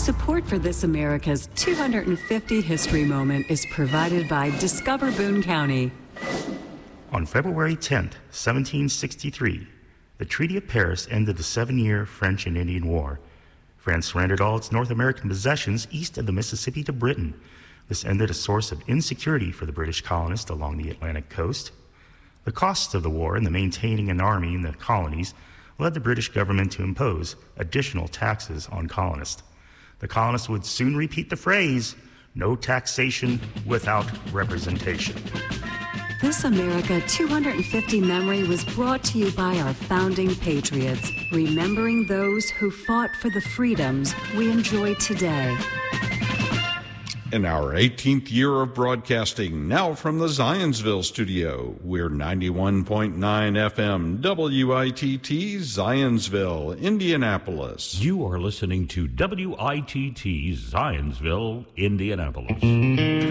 Support for This America's 250 History Moment is provided by Discover Boone County. On February 10, 1763, the Treaty of Paris ended the 7-year French and Indian War. France surrendered all its North American possessions east of the Mississippi to Britain. This ended a source of insecurity for the British colonists along the Atlantic coast. The costs of the war and the maintaining an army in the colonies led the British government to impose additional taxes on colonists. The colonists would soon repeat the phrase, "No taxation without representation." This America 250 memory was brought to you by our founding patriots, remembering those who fought for the freedoms we enjoy today. In our 18th year of broadcasting, now from the Zionsville studio, we're 91.9 FM WITT Zionsville, Indianapolis. You are listening to WITT Zionsville, Indianapolis.